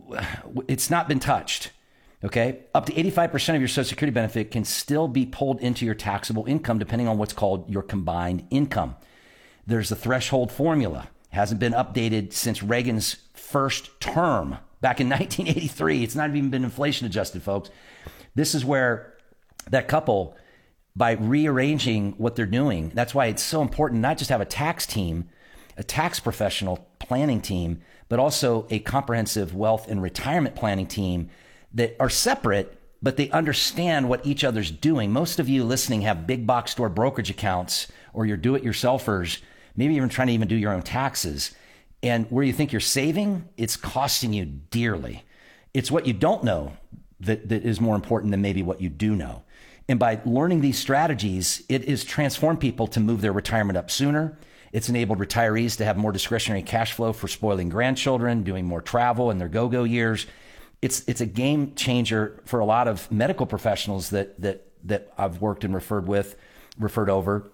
it's not been touched. Okay, up to eighty-five percent of your Social Security benefit can still be pulled into your taxable income, depending on what's called your combined income. There's a threshold formula. It hasn't been updated since Reagan's first term back in nineteen eighty-three. It's not even been inflation adjusted, folks. This is where that couple, by rearranging what they're doing, that's why it's so important not just have a tax team, a tax professional planning team, but also a comprehensive wealth and retirement planning team that are separate, but they understand what each other's doing. Most of you listening have big box store brokerage accounts, or you're do-it-yourselfers, maybe even trying to even do your own taxes. And where you think you're saving, it's costing you dearly. It's what you don't know that, that is more important than maybe what you do know. And by learning these strategies, it has transformed people to move their retirement up sooner. It's enabled retirees to have more discretionary cash flow for spoiling grandchildren, doing more travel in their go-go years. It's it's a game changer for a lot of medical professionals that that that I've worked and referred with, referred over,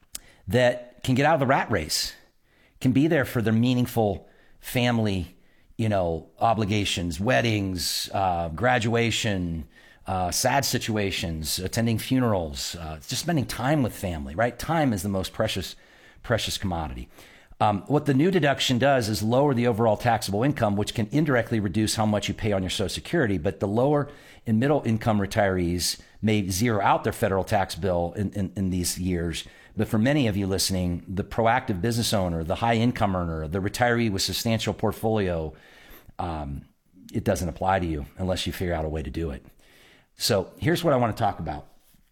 that can get out of the rat race, can be there for their meaningful family, you know, obligations, weddings, uh, graduation, uh, sad situations, attending funerals, uh, just spending time with family, right? Time is the most precious, precious commodity. Um, what the new deduction does is lower the overall taxable income, which can indirectly reduce how much you pay on your Social Security. But the lower and middle income retirees may zero out their federal tax bill in, in, in these years. But for many of you listening, the proactive business owner, the high income earner, the retiree with substantial portfolio, um, it doesn't apply to you unless you figure out a way to do it. So here's what I want to talk about.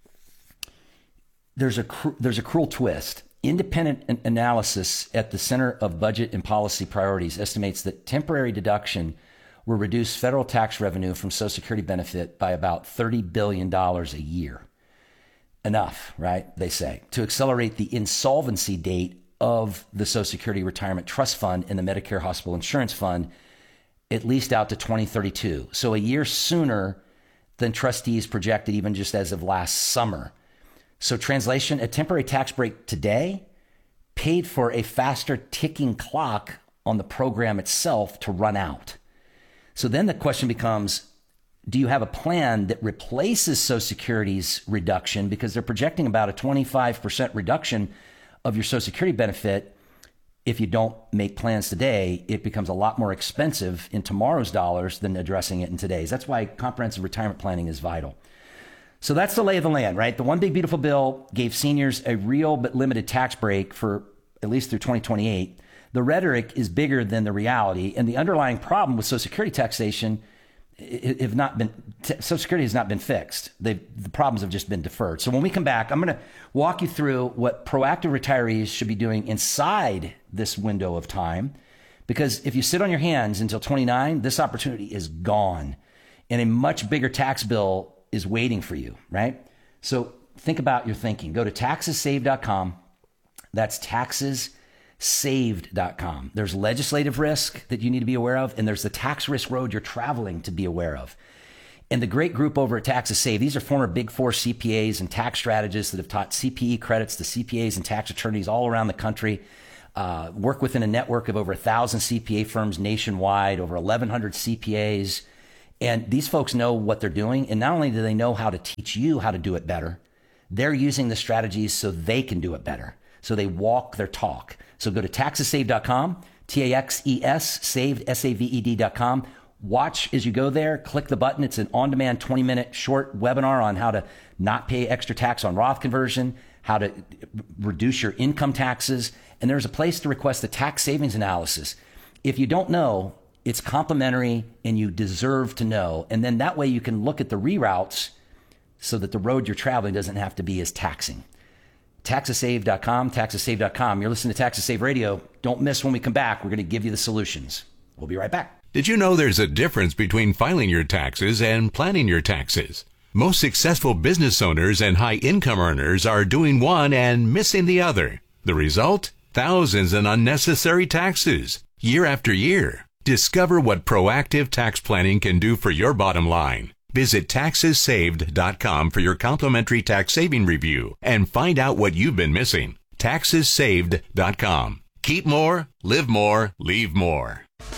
There's a cr- there's a cruel twist. Independent analysis at the Center of Budget and Policy Priorities estimates that temporary deduction will reduce federal tax revenue from Social Security benefit by about thirty billion dollars a year. Enough, right? They say, to accelerate the insolvency date of the Social Security Retirement Trust Fund and the Medicare Hospital Insurance Fund, at least out to twenty thirty-two. So a year sooner than trustees projected even just as of last summer. So translation, a temporary tax break today paid for a faster ticking clock on the program itself to run out. So then the question becomes, do you have a plan that replaces Social Security's reduction? Because they're projecting about a twenty-five percent reduction of your Social Security benefit. If you don't make plans today, it becomes a lot more expensive in tomorrow's dollars than addressing it in today's. That's why comprehensive retirement planning is vital. So that's the lay of the land, right? The One Big Beautiful Bill gave seniors a real but limited tax break for at least through twenty twenty-eight. The rhetoric is bigger than the reality, and the underlying problem with Social Security taxation have not been, Social Security has not been fixed. They've, the problems have just been deferred. So when we come back, I'm going to walk you through what proactive retirees should be doing inside this window of time. Because if you sit on your hands until twenty-nine, this opportunity is gone. And a much bigger tax bill is waiting for you, right? So think about your thinking. Go to taxes saved dot com. That's taxes saved dot com. There's legislative risk that you need to be aware of, and there's the tax risk road you're traveling to be aware of. And the great group over at Taxes Saved, these are former Big Four C P As and tax strategists that have taught C P E credits to C P As and tax attorneys all around the country. Uh, work within a network of over a thousand C P A firms nationwide, over eleven hundred C P As. And these folks know what they're doing. And not only do they know how to teach you how to do it better, they're using the strategies so they can do it better. So they walk their talk. So go to taxes saved dot com, T A X E S, saved, S A V E D dot com. Watch as you go there, click the button. It's an on-demand twenty minute short webinar on how to not pay extra tax on Roth conversion, how to reduce your income taxes. And there's a place to request a tax savings analysis. If you don't know, it's complimentary and you deserve to know. And then that way you can look at the reroutes so that the road you're traveling doesn't have to be as taxing. taxes saved dot com, taxes saved dot com. You're listening to Taxes Saved Radio. Don't miss when we come back. We're going to give you the solutions. We'll be right back. Did you know there's a difference between filing your taxes and planning your taxes? Most successful business owners and high income earners are doing one and missing the other. The result? Thousands in unnecessary taxes, year after year. Discover what proactive tax planning can do for your bottom line. Visit taxes saved dot com for your complimentary tax saving review and find out what you've been missing. taxes saved dot com. Keep more, live more, leave more.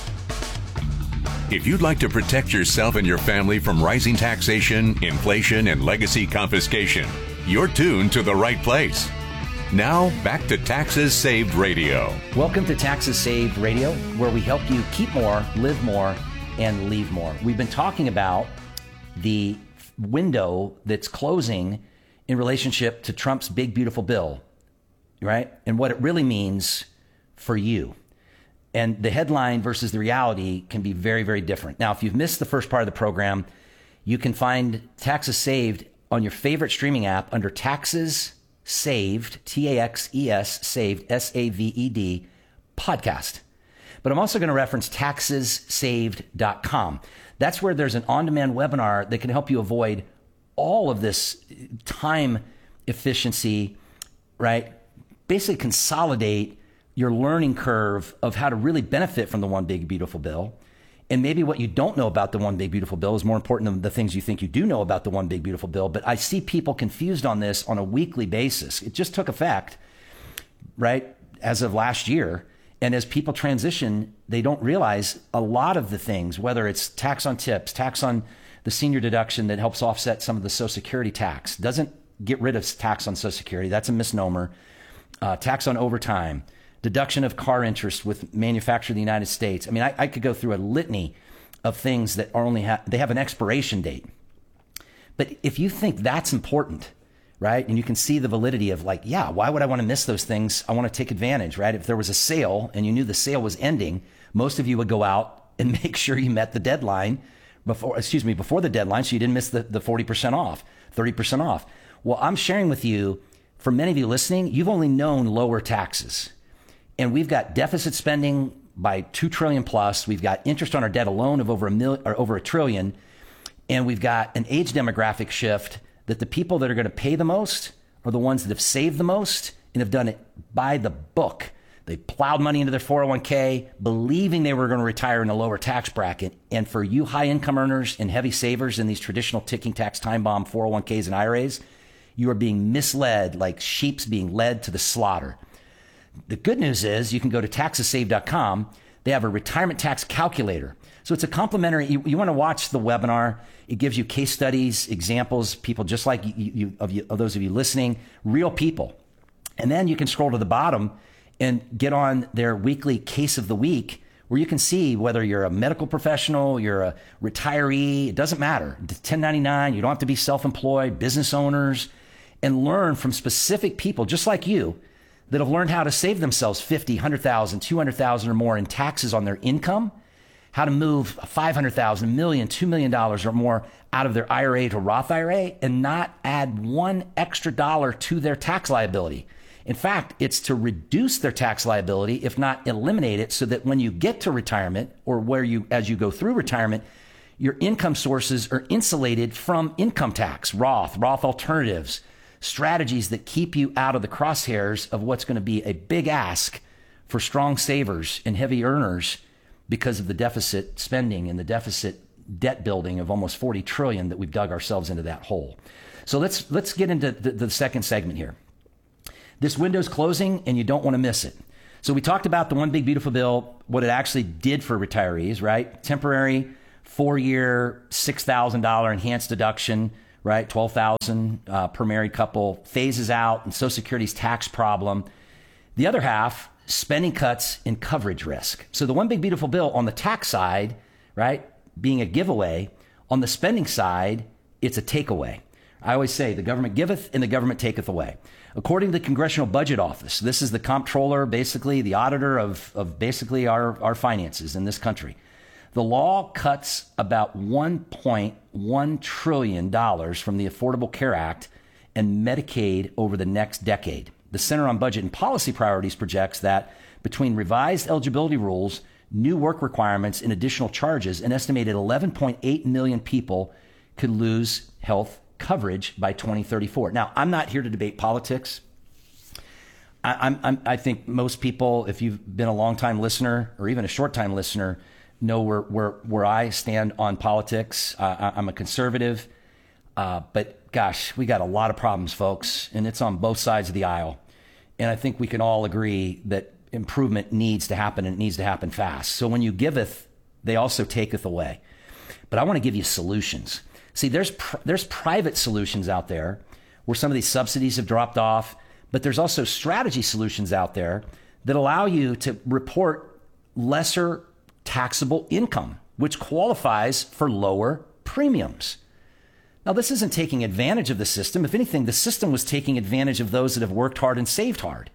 If you'd like to protect yourself and your family from rising taxation, inflation, and legacy confiscation, you're tuned to the right place. Now, back to Taxes Saved Radio. Welcome to Taxes Saved Radio, where we help you keep more, live more, and leave more. We've been talking about the window that's closing in relationship to Trump's big, beautiful bill, right? And what it really means for you. And the headline versus the reality can be very, very different. Now, if you've missed the first part of the program, you can find Taxes Saved on your favorite streaming app under Taxes Saved, T A X E S, Saved, S A V E D, podcast. But I'm also going to reference taxes saved dot com. That's where there's an on-demand webinar that can help you avoid all of this time efficiency, right? Basically consolidate your learning curve of how to really benefit from the One Big Beautiful Bill. And maybe what you don't know about the One Big Beautiful Bill is more important than the things you think you do know about the One Big Beautiful Bill. But I see people confused on this on a weekly basis. It just took effect, right, as of last year. And as people transition, they don't realize a lot of the things, whether it's tax on tips, tax on the senior deduction that helps offset some of the Social Security tax, doesn't get rid of tax on Social Security. That's a misnomer. Uh, tax on overtime, deduction of car interest with manufacturer of the United States. I mean, I, I could go through a litany of things that are only ha- they have an expiration date. But if you think that's important, right, and you can see the validity of like, yeah, why would I want to miss those things? I want to take advantage, right? If there was a sale and you knew the sale was ending, most of you would go out and make sure you met the deadline before, excuse me, before the deadline, so you didn't miss the, the forty percent off, thirty percent off. Well, I'm sharing with you, for many of you listening, you've only known lower taxes. And we've got deficit spending by two trillion plus. We've got interest on our debt alone of over a million or over a trillion. And we've got an age demographic shift that the people that are going to pay the most are the ones that have saved the most and have done it by the book. They plowed money into their four oh one k, believing they were going to retire in a lower tax bracket. And for you high income earners and heavy savers in these traditional ticking tax time bomb four oh one k's and I R As, you are being misled like sheep's being led to the slaughter. The good news is you can go to taxes saved dot com. They have a retirement tax calculator. So it's a complimentary, you, you want to watch the webinar. It gives you case studies, examples, people just like you, you, of, you, of those of you listening, real people. And then you can scroll to the bottom and get on their weekly case of the week where you can see whether you're a medical professional, you're a retiree, it doesn't matter. ten ninety-nine, you don't have to be self-employed, business owners, and learn from specific people just like you that have learned how to save themselves fifty, one hundred thousand, two hundred thousand or more in taxes on their income, how to move five hundred thousand, a million, two million dollars or more out of their I R A to Roth I R A and not add one extra dollar to their tax liability. In fact, it's to reduce their tax liability, if not eliminate it, so that when you get to retirement or where you, as you go through retirement, your income sources are insulated from income tax, Roth, Roth alternatives, strategies that keep you out of the crosshairs of what's going to be a big ask for strong savers and heavy earners because of the deficit spending and the deficit debt building of almost forty trillion that we've dug ourselves into that hole. So let's let's get into the, the second segment here. This window's closing and you don't want to miss it. So we talked about the One Big Beautiful Bill, what it actually did for retirees, right? Temporary four-year, six thousand dollars enhanced deduction, right? twelve thousand dollars uh, per married couple, phases out and Social Security's tax problem. The other half, spending cuts and coverage risk. So the One Big Beautiful Bill on the tax side, right, being a giveaway. On the spending side, it's a takeaway. I always say the government giveth and the government taketh away. According to the Congressional Budget Office, this is the comptroller, basically the auditor of, of basically our, our finances in this country. The law cuts about one point one trillion dollars from the Affordable Care Act and Medicaid over the next decade. The Center on Budget and Policy Priorities projects that between revised eligibility rules, new work requirements, and additional charges, an estimated eleven point eight million people could lose health coverage by twenty thirty-four. Now, I'm not here to debate politics. I, I'm, I'm, I think most people, if you've been a long-time listener or even a short-time listener, know where where, where I stand on politics. Uh, I'm a conservative, uh, but gosh, we got a lot of problems, folks, and it's on both sides of the aisle. And I think we can all agree that improvement needs to happen, and it needs to happen fast. So when you giveth, they also taketh away. But I want to give you solutions. See, there's pr- there's private solutions out there where some of these subsidies have dropped off, but there's also strategy solutions out there that allow you to report lesser taxable income, which qualifies for lower premiums. Now, this isn't taking advantage of the system. If anything, the system was taking advantage of those that have worked hard and saved hard.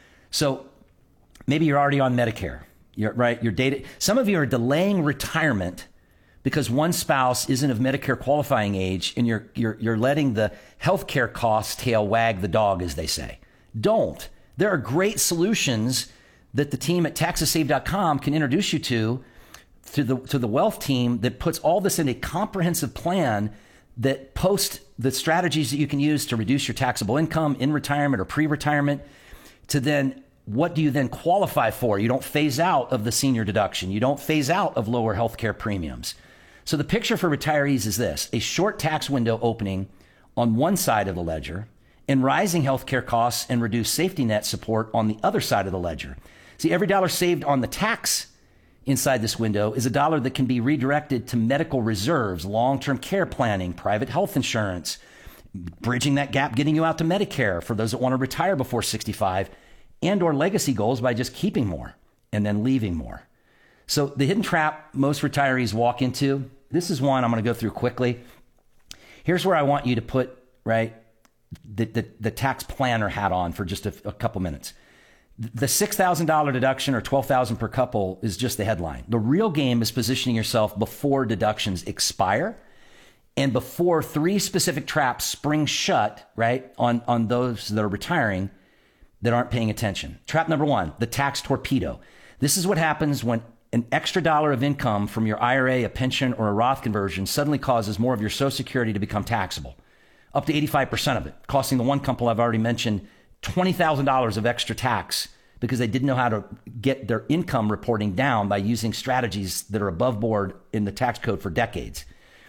So maybe you're already on Medicare, you're, right? You're dated. Some of you are delaying retirement because one spouse isn't of Medicare qualifying age, and you're you're you're letting the healthcare costs tail wag the dog, as they say. Don't. There are great solutions that the team at taxes save dot com can introduce you to, to the to the wealth team that puts all this in a comprehensive plan that posts the strategies that you can use to reduce your taxable income in retirement or pre-retirement, to then what do you then qualify for? You don't phase out of the senior deduction. You don't phase out of lower healthcare premiums. So the picture for retirees is this: a short tax window opening on one side of the ledger and rising healthcare costs and reduced safety net support on the other side of the ledger. See, every dollar saved on the tax inside this window is a dollar that can be redirected to medical reserves, long-term care planning, private health insurance, bridging that gap, getting you out to Medicare for those that want to retire before sixty-five, and or legacy goals by just keeping more and then leaving more. So the hidden trap most retirees walk into, this is one I'm going to go through quickly. Here's where I want you to put, right, the, the, the tax planner hat on for just a, a couple minutes. The six thousand dollars deduction or twelve thousand dollars per couple is just the headline. The real game is positioning yourself before deductions expire and before three specific traps spring shut, right, on, on those that are retiring that aren't paying attention. Trap number one, the tax torpedo. This is what happens when an extra dollar of income from your I R A, a pension, or a Roth conversion suddenly causes more of your Social Security to become taxable, up to eighty-five percent of it, costing the one couple I've already mentioned twenty thousand dollars of extra tax because they didn't know how to get their income reporting down by using strategies that are above board in the tax code for decades.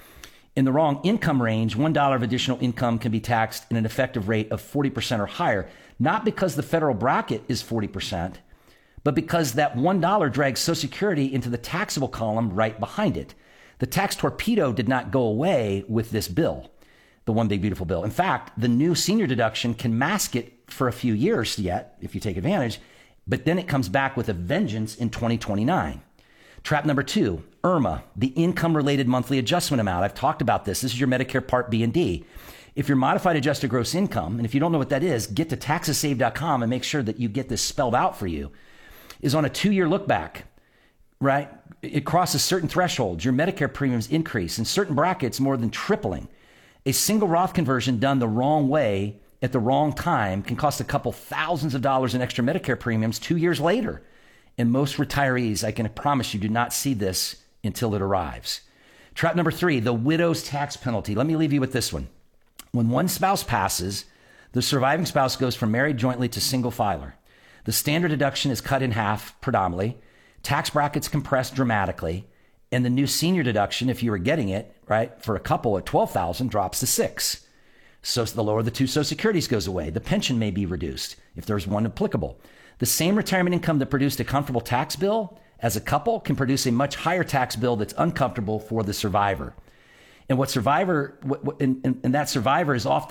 In the wrong income range, one dollar of additional income can be taxed in an effective rate of forty percent or higher, not because the federal bracket is forty percent, but because that one dollar drags Social Security into the taxable column right behind it. The tax torpedo did not go away with this bill, the One Big Beautiful Bill. In fact, the new senior deduction can mask it for a few years yet, if you take advantage, but then it comes back with a vengeance in twenty twenty-nine. Trap number two, I R M A, the income-related monthly adjustment amount. I've talked about this. This is your Medicare Part B and D. If your modified adjusted gross income, and if you don't know what that is, get to taxes saved dot com and make sure that you get this spelled out for you, is on a two-year look back, right? It crosses certain thresholds. Your Medicare premiums increase, in certain brackets more than tripling. A single Roth conversion done the wrong way at the wrong time can cost a couple thousands of dollars in extra Medicare premiums two years later. And most retirees, I can promise you, do not see this until it arrives. Trap number three, the widow's tax penalty. Let me leave you with this one. When one spouse passes, the surviving spouse goes from married jointly to single filer. The standard deduction is cut in half predominantly. Tax brackets compressed dramatically. And the new senior deduction, if you were getting it, right, for a couple at twelve thousand dollars drops to six. So the lower of the two Social Securities goes away. The pension may be reduced if there's one applicable. The same retirement income that produced a comfortable tax bill as a couple can produce a much higher tax bill that's uncomfortable for the survivor. And what survivor, what, what, and, and, and that survivor is often